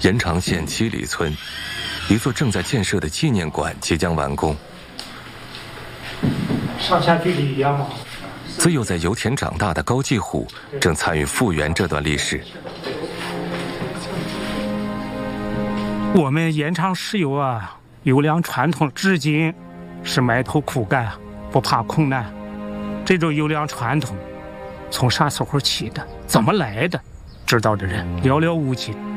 延长县七里村，一座正在建设的纪念馆即将完工。 上下距离一样吗？ 自幼在油田长大的高继虎正参与复原这段历史。 我们延长石油啊，优良传统至今是埋头苦干，不怕困难。这种优良传统从啥时候起的，怎么来的，知道的人寥寥无几。